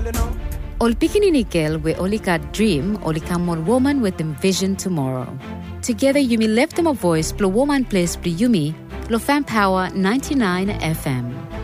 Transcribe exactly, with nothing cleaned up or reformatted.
Ol pikininikel we olika dream olika mon woman with them vision tomorrow. Together Yumi left them a voice, plo woman place plo Yumi, lo fan power ninety-nine F M.